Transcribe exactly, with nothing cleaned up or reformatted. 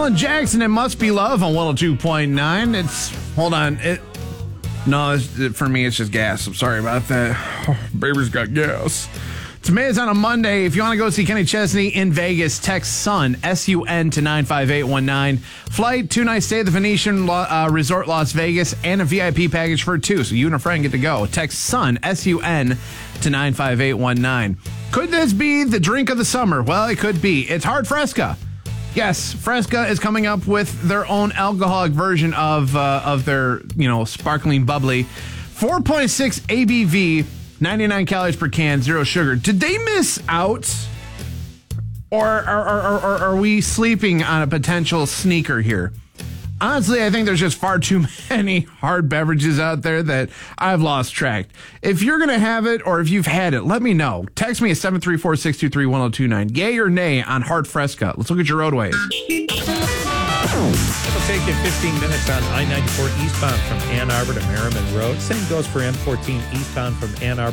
Alan Jackson, It Must Be Love on one oh two point nine. It's, hold on. It, no, it's, for me, it's just gas. I'm sorry about that. Oh, baby's got gas. It's Miz on a Monday. If you want to go see Kenny Chesney in Vegas, text SUN, S U N, to nine five eight one nine. Flight, two-night stay at the Venetian uh, Resort Las Vegas, and a V I P package for two. So you and a friend get to go. Text SUN, S U N, to nine five eight one nine. Could this be the drink of the summer? Well, it could be. It's Hard Fresca. Yes, Fresca is coming up with their own alcoholic version of uh, of their, you know, sparkling bubbly. four point six A B V, ninety-nine calories per can, zero sugar. Did they miss out? Or are, are, are, are we sleeping on a potential sneaker here? Honestly, I think there's just far too many hard beverages out there that I've lost track. If you're going to have it or if you've had it, let me know. Text me at seven three four, six two three, one oh two nine. Yay or nay on Hard Fresca. Let's look at your roadways. It'll take you fifteen minutes on I ninety-four eastbound from Ann Arbor to Merriman Road. Same goes for M fourteen eastbound from Ann Arbor